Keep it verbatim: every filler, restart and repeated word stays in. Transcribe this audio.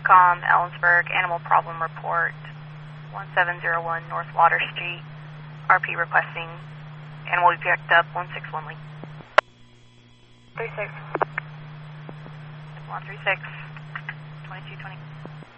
com, Ellensburg, animal problem report, one seven zero one North Water Street, R P requesting animal be picked up, one six one link. three six. one three six, twenty-two twenty.